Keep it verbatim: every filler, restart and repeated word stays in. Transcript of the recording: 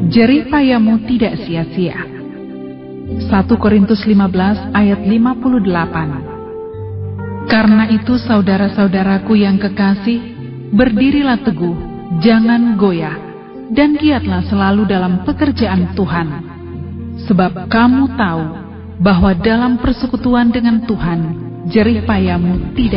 jerih payamu tidak sia-sia. satu Korintus lima belas ayat lima puluh delapan. Karena itu saudara-saudaraku yang kekasih, berdirilah teguh, jangan goyah, dan giatlah selalu dalam pekerjaan Tuhan. Sebab kamu tahu bahwa dalam persekutuan dengan Tuhan, jerih payamu tidak